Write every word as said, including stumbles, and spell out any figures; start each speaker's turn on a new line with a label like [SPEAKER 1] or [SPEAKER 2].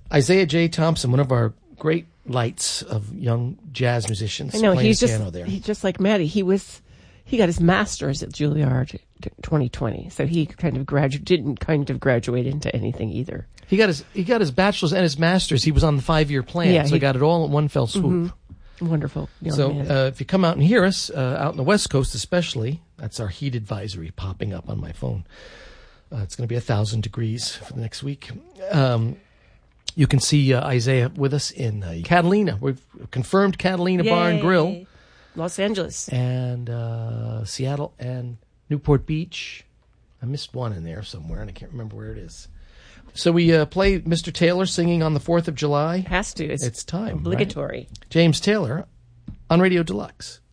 [SPEAKER 1] Isaiah J. Thompson, one of our great lights of young jazz musicians.
[SPEAKER 2] I know,
[SPEAKER 1] playing
[SPEAKER 2] he's just,
[SPEAKER 1] piano there.
[SPEAKER 2] he's just like Maddie. He was, he got his master's at Juilliard twenty twenty. So he kind of gradu- didn't kind of graduate into anything either.
[SPEAKER 1] He got his he got his bachelor's and his master's. He was on the five-year plan,
[SPEAKER 2] Yeah,
[SPEAKER 1] so
[SPEAKER 2] he-
[SPEAKER 1] he got it all in one fell swoop.
[SPEAKER 2] Mm-hmm. Wonderful young
[SPEAKER 1] So
[SPEAKER 2] man.
[SPEAKER 1] uh, if you come out and hear us, uh, out in the West Coast especially, that's our heat advisory popping up on my phone. Uh, it's going to be a thousand degrees for the next week. Um, you can see uh, Isaiah with us in uh, Catalina. We've confirmed Catalina Bar and
[SPEAKER 2] Yay.
[SPEAKER 1] Grill.
[SPEAKER 2] Los Angeles.
[SPEAKER 1] And uh, Seattle and Newport Beach. I missed one in there somewhere, and I can't remember where it is. So we uh, play Mister Taylor singing on the fourth of July.
[SPEAKER 2] Has to. It's,
[SPEAKER 1] It's time.
[SPEAKER 2] obligatory.
[SPEAKER 1] Right? James Taylor on Radio Deluxe.